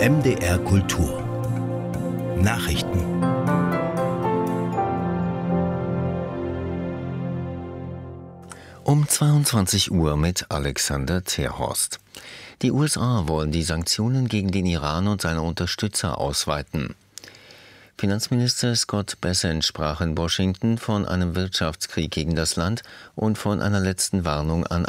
MDR Kultur Nachrichten. Um 22 Uhr mit Alexander Terhorst. Die USA wollen die Sanktionen gegen den Iran und seine Unterstützer ausweiten. Finanzminister Scott Bessent sprach in Washington von einem Wirtschaftskrieg gegen das Land und von einer letzten Warnung an